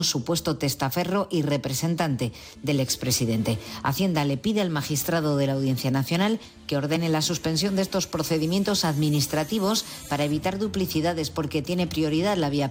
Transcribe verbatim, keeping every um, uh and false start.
supuesto testaferro y representante del expresidente. Hacienda le pide al magistrado de la Audiencia Nacional que ordene la suspensión de estos procedimientos administrativos para evitar duplicidades, porque tiene prioridad la vía